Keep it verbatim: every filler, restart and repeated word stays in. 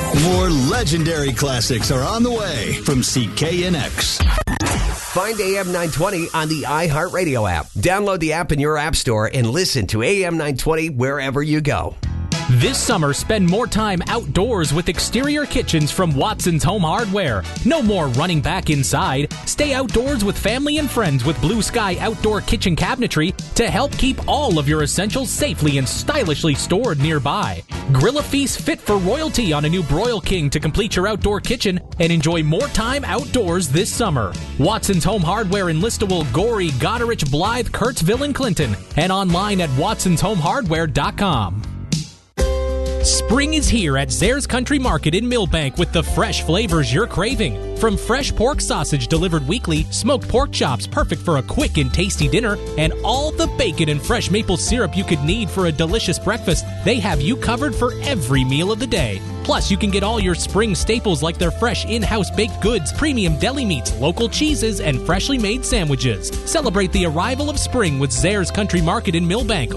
More legendary classics are on the way from C K N X. Find A M nine twenty on the iHeartRadio app. Download the app in your app store and listen to A M nine twenty wherever you go. This summer, spend more time outdoors with exterior kitchens from Watson's Home Hardware. No more running back inside. Stay outdoors with family and friends with Blue Sky Outdoor Kitchen Cabinetry to help keep all of your essentials safely and stylishly stored nearby. Grill a feast fit for royalty on a new Broil King to complete your outdoor kitchen and enjoy more time outdoors this summer. Watson's Home Hardware in Listowel, Gorey, Goderich, Blythe, Kurtzville, and Clinton, and online at watsons home hardware dot com. Spring is here at Zare's Country Market in Millbank with the fresh flavors you're craving. From fresh pork sausage delivered weekly, smoked pork chops perfect for a quick and tasty dinner, and all the bacon and fresh maple syrup you could need for a delicious breakfast, they have you covered for every meal of the day. Plus, you can get all your spring staples like their fresh in-house baked goods, premium deli meats, local cheeses, and freshly made sandwiches. Celebrate the arrival of spring with Zare's Country Market in Millbank,